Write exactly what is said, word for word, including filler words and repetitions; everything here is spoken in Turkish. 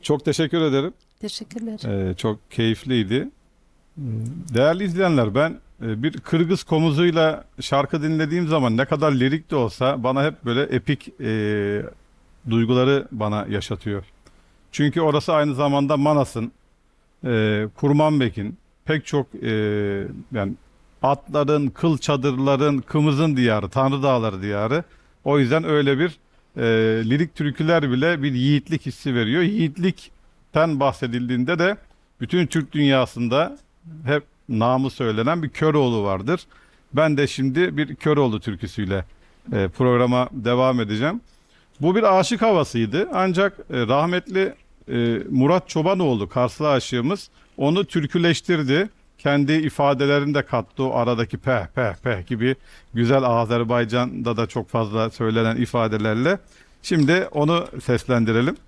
Çok teşekkür ederim. Teşekkürler. Ee, çok keyifliydi. Değerli izleyenler, ben e, bir Kırgız komuzuyla şarkı dinlediğim zaman ne kadar lirik de olsa bana hep böyle epik e, duyguları bana yaşatıyor. Çünkü orası aynı zamanda Manas'ın, e, Kurmanbek'in pek çok e, yani atların, kıl çadırların, kımızın diyarı, Tanrı Dağları diyarı. O yüzden öyle bir e, lirik türküler bile bir yiğitlik hissi veriyor. Yiğitlikten bahsedildiğinde de bütün Türk dünyasında hep namı söylenen bir Köroğlu vardır. Ben de şimdi bir Köroğlu türküsüyle e, programa devam edeceğim. Bu bir aşık havasıydı. Ancak e, rahmetli e, Murat Çobanoğlu, Karslı aşığımız, onu türküleştirdi. Kendi ifadelerini de kattı. O aradaki peh peh peh gibi güzel Azerbaycan'da da çok fazla söylenen ifadelerle. Şimdi onu seslendirelim.